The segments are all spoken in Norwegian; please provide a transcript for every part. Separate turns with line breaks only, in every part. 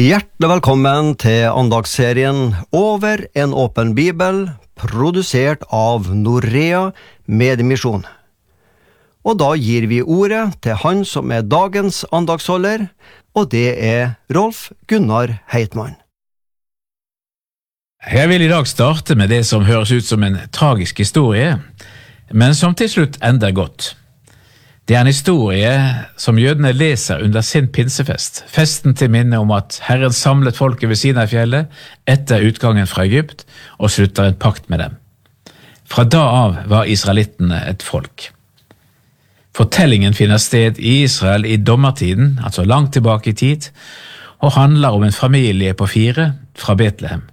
Hjertelig velkommen til andagsserien Over en åpen bibel, produsert av Norea Mediemisjon. Og da gir vi ordet til han som dagens andagsholder, og det Rolf Gunnar Heitmann.
Jeg vil i dag starte med det som høres ut som en tragisk historie, men som til slutt ender godt. Det en historie som jødene leser under sin pinsefest, festen til minne om at Herren samlet folket ved Sinai-fjellet etter utgangen fra Egypt og slutter en pakt med dem. Fra da av var israelittene et folk. Fortellingen finner sted i Israel i dommertiden, altså langt tilbake i tid, og handler om en familie på 4 fra Betlehem.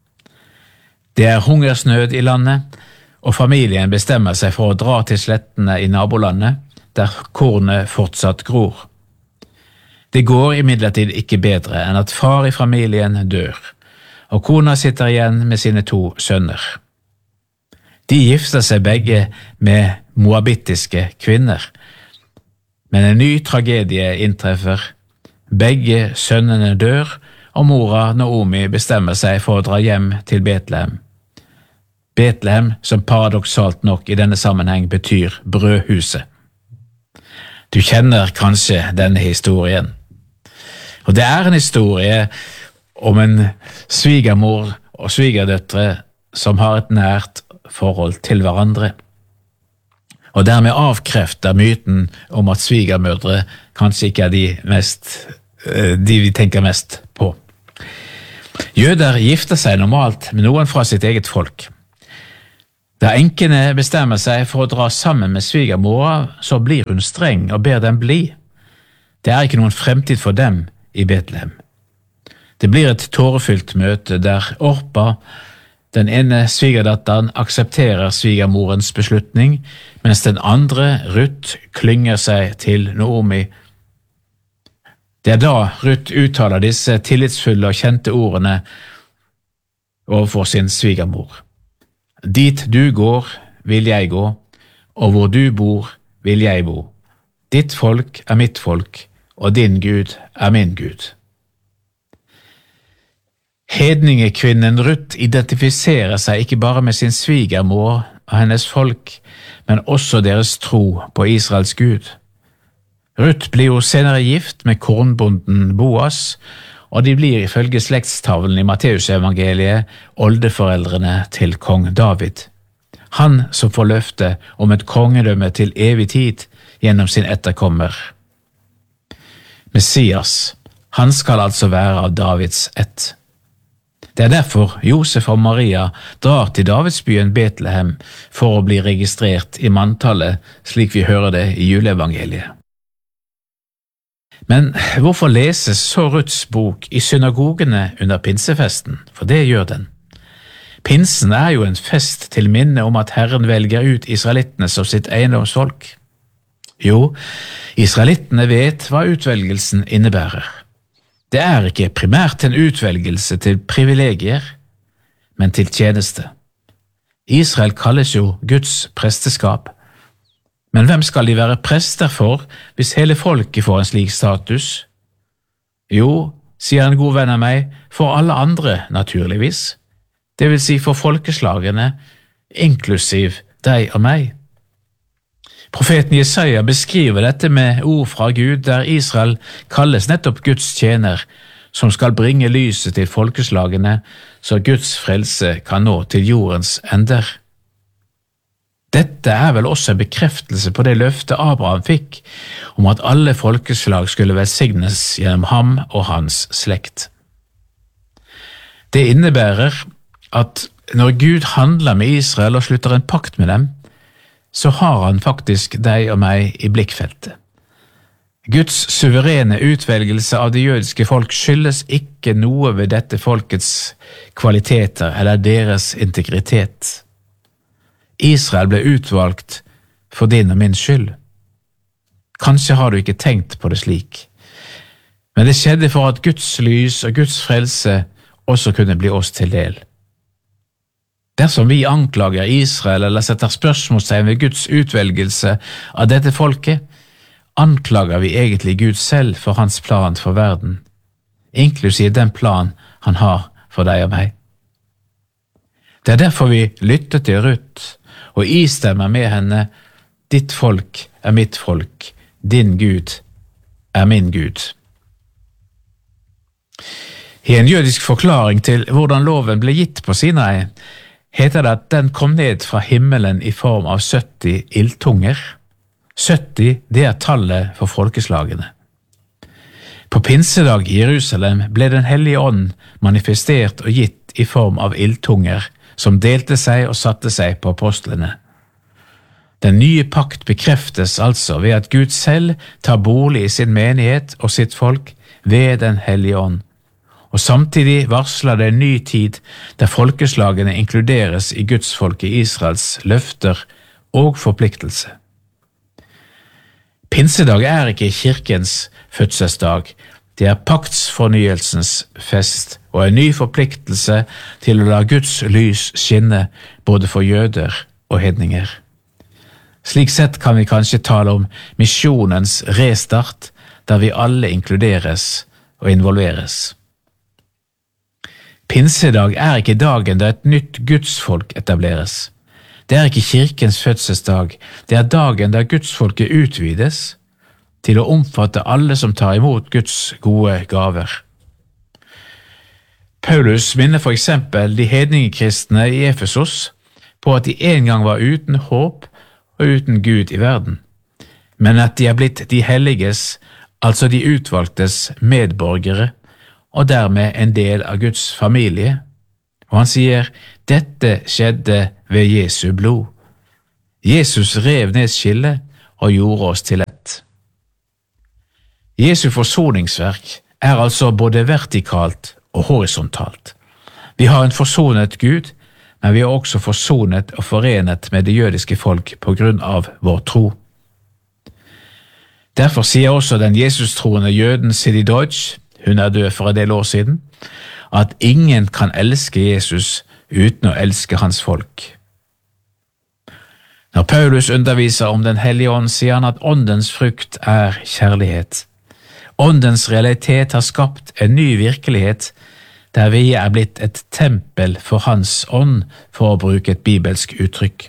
Det hungersnød i landet, og familien bestemmer seg for å dra til slettene i nabolandet, der kornet fortsatt gror. Det går imidlertid ikke bedre enn at far i familien dør, og kona sitter igjen med sine 2 sønner. De gifter seg begge med moabittiske kvinner, men en ny tragedie inntreffer. Begge sønnene dør, og mora Naomi bestemmer seg for å dra hjem til Betlehem. Betlehem, som paradoksalt nok i denne sammenheng betyr brødhuset. Du kjenner kanskje denne historien. Og det en historie om en svigermor og svigerdøtre som har et nært forhold til hverandre, og dermed avkrefter myten om at svigermødre kanskje ikke de vi tenker mest på. Jøder gifter seg normalt med noen fra sitt eget folk. Da enkene bestemmer seg for å dra sammen med svigermora, så blir hun streng og ber dem bli. Det ikke noen fremtid for dem i Betlehem. Det blir et tårefylt møte der Orpa, den ene svigerdatteren, aksepterer svigermorens beslutning, mens den andre, Ruth, klynger seg til Naomi. Det da Ruth uttaler disse tillitsfulle og kjente ordene overfor sin svigermor. Dit du går, vil jeg gå, og hvor du bor, vil jeg bo. Ditt folk mitt folk, og din Gud min Gud. Hedningekvinnen Ruth identifiserer seg ikke bare med sin svigermor og hennes folk, men også deres tro på Israels Gud. Ruth blir jo senere gift med kornbonden Boas, og de blir ifølge slektstavlen i Matteusevangeliet oldeforeldrene til kong David. Han som får løfte om et kongedømme til evig tid gjennom sin etterkommer. Messias, han skal altså være av Davids ett. Det derfor Josef og Maria drar til Davidsbyen Betlehem for å bli registrert i manntallet, slik vi hører det i juleevangeliet. Men hvorfor leses så Ruths bok i synagogene under pinsefesten? For det gjør den. Pinsen jo en fest til minne om at Herren velger ut israelittene som sitt eiendomsfolk. Jo, israelittene vet hva utvelgelsen innebærer. Det ikke primært en utvelgelse til privilegier, men til tjeneste. Israel kalles jo Guds presteskap, men hvem skal de være prester for hvis hele folket får en slik status? Jo, sier en god venn av meg, for alle andre naturligvis. Det vil si for folkeslagene, inklusiv deg og meg. Profeten Jesaja beskriver dette med ord fra Gud, der Israel kalles nettopp Guds tjener, som skal bringe lyset til folkeslagene, så Guds frelse kan nå til jordens ender. Dette vel også en bekreftelse på det løftet Abraham fikk om at alle folkeslag skulle velsignes gjennom ham og hans slekt. Det innebærer at når Gud handler med Israel og slutter en pakt med dem, så har han faktisk deg og meg i blikkfeltet. Guds suverene utvelgelse av det jødiske folk skyldes ikke noe ved dette folkets kvaliteter eller deres integritet. Israel ble utvalgt for din og min skyld. Kanskje har du ikke tenkt på det slik, men det skjedde for at Guds lys og Guds frelse også kunne bli oss til del. Dersom vi anklager Israel eller setter spørsmålstegn ved Guds utvelgelse av dette folket, anklager vi egentlig Gud selv for hans plan for verden. inklusiv den plan han har for deg og meg. Det derfor vi lytter til Ruth og istemmer med henne: ditt folk mitt folk, din Gud min Gud. I en jødisk forklaring til hvordan loven ble gitt på Sinai, heter det at den kom ned fra himmelen i form av 70 ildtunger. 70, det tallet for folkeslagene. På pinsedag i Jerusalem ble Den hellige ånd manifestert og gitt i form av ildtunger, som delte seg og satte seg på apostlene. Den nye pakt bekreftes altså ved at Gud selv tar bolig i sin menighet og sitt folk ved Den hellige ånd, og samtidig varsler det en ny tid der folkeslagene inkluderes i gudsfolket Israels løfter og forpliktelse. Pinsedag ikke kirkens fødselsdag, det paktsfornyelsens fest og en ny forpliktelse til å la Guds lys skinne både for jøder og hedninger. Slik sett kan vi kanskje tale om misjonens restart, der vi alle inkluderes og involveres. Pinsedag ikke dagen da et nytt gudsfolk etableres. Det ikke kirkens fødselsdag, det dagen da gudsfolket utvides til å omfatte alle som tar imot Guds gode gaver. Paulus minner for eksempel de hedningekristne i Efesos på at de en gang var uten håp og uten Gud i verden, men at de blitt de helliges, altså de utvalgtes medborgere, og dermed en del av Guds familie. Og han sier, dette skjedde ved Jesu blod. Jesus rev ned skillet og gjorde oss til ett. Jesu forsoningsverk altså både vertikalt og horisontalt. Vi har en forsonet Gud, men vi har også forsonet og forenet med det jødiske folk på grunn av vår tro. Derfor sier også den Jesus-troende jøden Sidi Deutsch, hun død for en del år siden, at ingen kan elske Jesus uten å elske hans folk. Når Paulus underviser om Den hellige ånd, sier han at åndens frukt kjærlighet. Åndens realitet har skapt en ny virkelighet, der vi blitt et tempel for hans ånd, for å bruke et bibelsk uttrykk.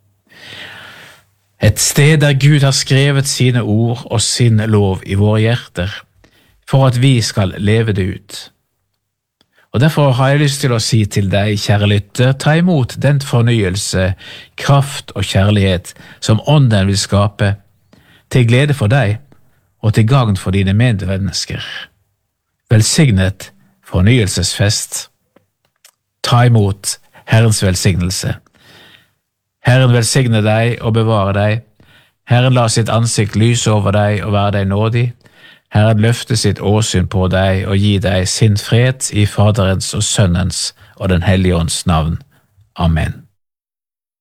Et sted der Gud har skrevet sine ord og sin lov i våre hjerter, for at vi skal leve det ut. Og derfor har jeg lyst til å si til deg, kjære lytter, ta imot den fornyelse, kraft og kjærlighet som ånden vil skape, til glede for deg og til gagn for dine medmennesker. Velsignet fornyelsesfest. Ta imot Herrens velsignelse. Herren velsigne deg og bevare deg. Herren la sitt ansikt lyse over deg og være deg nådig. Herren løfte sitt åsyn på deg og gi deg sin fred i Faderens og Sønnens og Den hellige ånds navn. Amen.